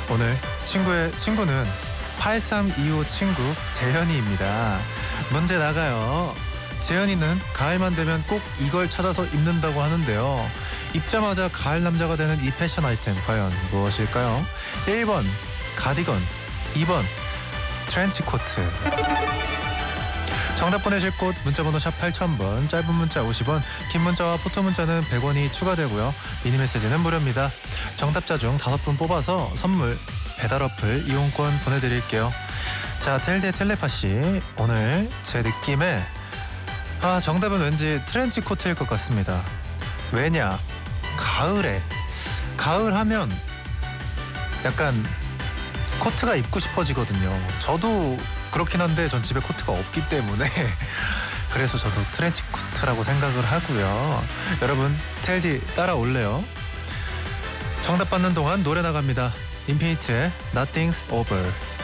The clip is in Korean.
오늘 친구는 8325 친구 재현이입니다. 문제 나가요. 재현이는 가을만 되면 꼭 이걸 찾아서 입는다고 하는데요. 입자마자 가을 남자가 되는 이 패션 아이템 과연 무엇일까요? 1번 가디건, 2번 트렌치 코트. 정답 보내실 곳 문자번호 샵 8000번, 짧은 문자 50원, 긴 문자와 포토 문자는 100원이 추가되고요. 미니 메시지는 무료입니다. 정답자 중 5분 뽑아서 선물 배달 어플 이용권 보내드릴게요. 자, 텔대 텔레파시. 오늘 제 느낌에 정답은 왠지 트렌치 코트일 것 같습니다. 왜냐? 가을 하면 약간 코트가 입고 싶어지거든요. 저도 그렇긴 한데 전 집에 코트가 없기 때문에 그래서 저도 트렌치 코트라고 생각을 하고요. 여러분 텔디 따라올래요? 정답 받는 동안 노래 나갑니다. 인피니트의 Nothing's Over.